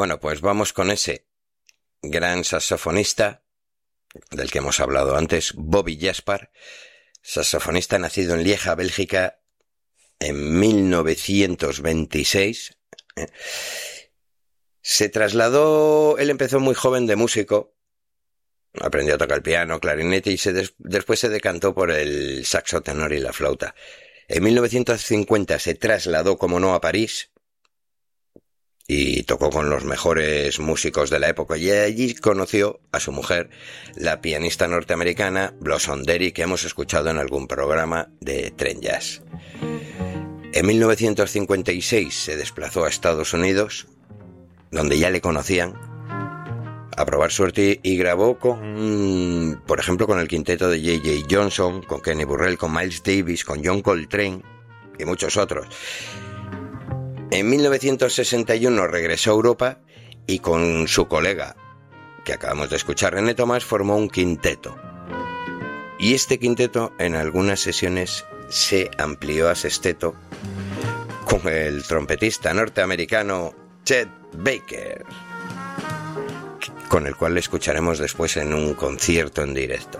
Bueno, pues vamos con ese gran saxofonista del que hemos hablado antes, Bobby Jaspar, saxofonista nacido en Lieja, Bélgica, en 1926. Se trasladó, él empezó muy joven de músico, aprendió a tocar el piano, clarinete y después se decantó por el saxo tenor y la flauta. En 1950 se trasladó, como no, a París y tocó con los mejores músicos de la época, y allí conoció a su mujer, la pianista norteamericana Blossom Derry, que hemos escuchado en algún programa de Tren Jazz. En 1956 se desplazó a Estados Unidos, donde ya le conocían, a probar suerte, y grabó por ejemplo, con el quinteto de J.J. Johnson, con Kenny Burrell, con Miles Davis, con John Coltrane y muchos otros. En 1961 regresó a Europa y con su colega, que acabamos de escuchar, René Thomas, formó un quinteto. Y este quinteto en algunas sesiones se amplió a sexteto con el trompetista norteamericano Chet Baker, con el cual le escucharemos después en un concierto en directo.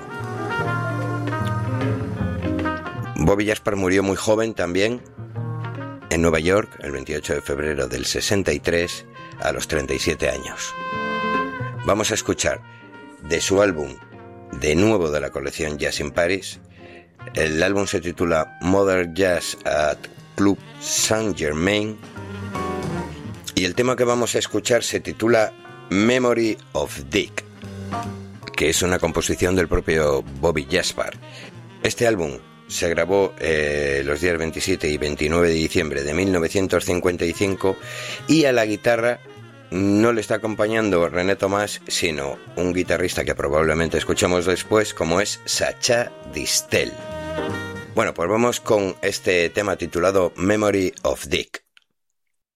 Bobby Jaspar murió muy joven también, en Nueva York, el 28 de febrero del 63, a los 37 años. Vamos a escuchar de su álbum, de nuevo de la colección Jazz in Paris. El álbum se titula Modern Jazz at Club Saint-Germain y el tema que vamos a escuchar se titula Memory of Dick, que es una composición del propio Bobby Jaspar. Este álbum se grabó los días 27 y 29 de diciembre de 1955 y a la guitarra no le está acompañando René Thomas, sino un guitarrista que probablemente escuchemos después, como es Sacha Distel. Bueno, pues vamos con este tema titulado Memory of Dick.